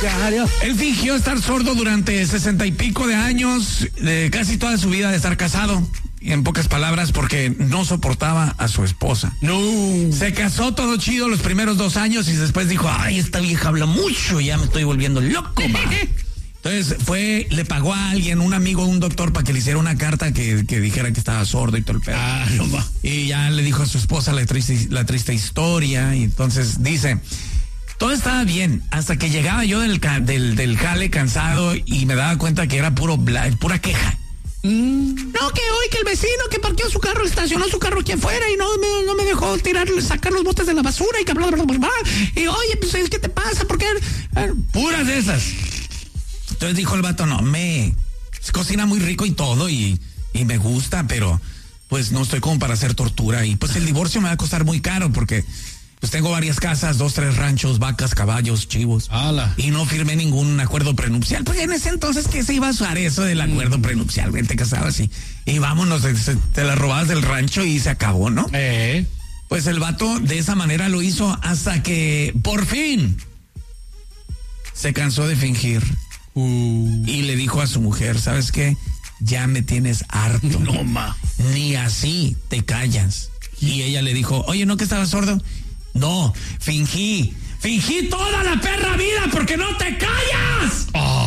Claro. Él fingió estar sordo durante 60 y pico de años, de casi toda su vida de estar casado. En pocas palabras, porque no soportaba a su esposa. No. Se casó todo chido los primeros 2 años y después dijo, ay, esta vieja habla mucho, ya me estoy volviendo loco, ma. Entonces le pagó a alguien, un amigo, un doctor, para que le hiciera una carta que dijera que estaba sordo y todo el pedo. No, ma. Y ya le dijo a su esposa la triste historia, y entonces dice, todo estaba bien, hasta que llegaba yo del jale cansado y me daba cuenta que era pura queja. No, que hoy que el vecino que parqueó su carro, estacionó su carro aquí afuera y no me dejó sacar los botes de la basura y que bla, bla, bla, bla. Y oye, pues, ¿qué te pasa? ¿Por qué? Puras de esas. Entonces dijo el vato, no, se cocina muy rico y todo y me gusta, pero pues no estoy como para hacer tortura y pues el divorcio me va a costar muy caro porque pues tengo varias casas, 2, 3 ranchos, vacas, caballos, chivos. ¡Hala! Y no firmé ningún acuerdo prenupcial. Pues en ese entonces, ¿qué se iba a usar eso del acuerdo prenupcial? Te casabas y vámonos, te la robabas del rancho y se acabó, ¿no? Pues el vato de esa manera lo hizo hasta que por fin se cansó de fingir. Y le dijo a su mujer, ¿sabes qué? Ya me tienes harto. No, ma. Ni así te callas. Y ella le dijo, oye, ¿no que estabas sordo? No, fingí toda la perra vida porque no te callas.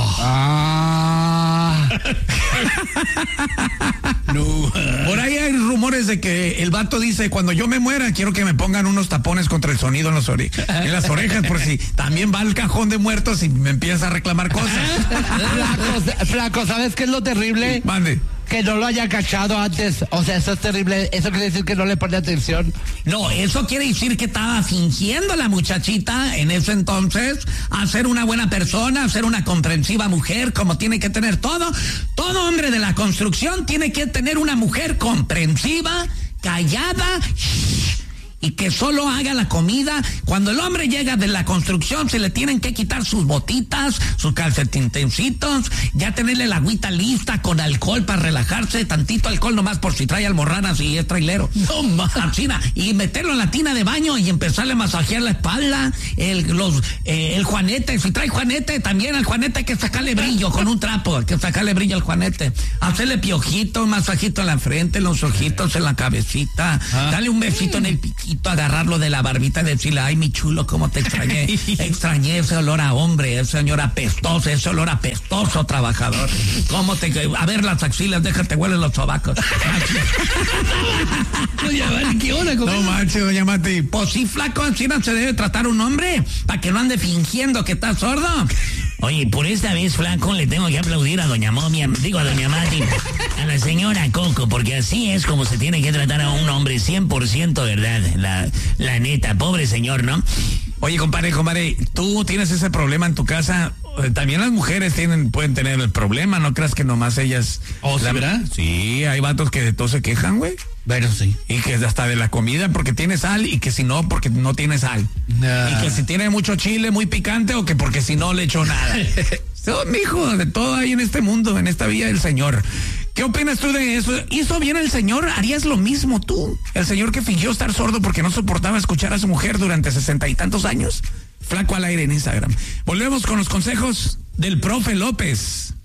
No. Por ahí hay rumores de que el vato dice, cuando yo me muera, quiero que me pongan unos tapones contra el sonido en las orejas, por si también va al cajón de muertos y me empieza a reclamar cosas. Flaco, ¿sabes qué es lo terrible? Mande. Que no lo haya cachado antes. O sea, eso es terrible. Eso quiere decir que no le pone atención. No, eso quiere decir que estaba fingiendo la muchachita en ese entonces a ser una buena persona, a ser una comprensiva mujer, como tiene que tener todo hombre de la construcción tiene que tener una mujer comprensiva, callada, y que solo haga la comida. Cuando el hombre llega de la construcción se le tienen que quitar sus botitas, sus calcetincitos, ya tenerle la agüita lista con alcohol para relajarse, tantito alcohol nomás por si trae almorranas y es trailero. No más. Y meterlo en la tina de baño y empezarle a masajear la espalda, el juanete, si trae juanete, también al juanete hay que sacarle brillo con un trapo, hay que sacarle brillo al juanete, hacerle piojito, masajito en la frente, en los ojitos, en la cabecita, dale un besito en el piquito, agarrarlo de la barbita y decirle, ay, mi chulo, cómo te extrañé. Extrañé ese olor a hombre, ese señor apestoso, ese olor apestoso trabajador. ¿Cómo te... A ver las axilas, déjate huelen los sobacos. ¿Qué hora? No manches, doña Mati. Pues sí, flaco, así no se debe tratar un hombre, para que no ande fingiendo que está sordo. Oye, por esta vez, flaco, le tengo que aplaudir a doña Momia, digo a doña Mati, a la señora Coco, porque así es como se tiene que tratar a un hombre, 100%, ¿verdad? La neta, pobre señor, ¿no? Oye, compadre, tú tienes ese problema en tu casa. También las mujeres pueden tener el problema, no creas que nomás ellas. ¿Oh, sí, verdad? Sí, hay vatos que de todo se quejan, güey. Bueno, sí. Y que hasta de la comida porque tiene sal y que si no porque no tiene sal. Y que si tiene mucho chile muy picante o que porque si no le echó nada. Mijo, de todo hay en este mundo, en esta vida del Señor. ¿Qué opinas tú de eso? ¿Hizo bien el Señor? ¿Harías lo mismo tú? El Señor que fingió estar sordo porque no soportaba escuchar a su mujer durante 60 y tantos años. Flaco al aire en Instagram. Volvemos con los consejos del profe López.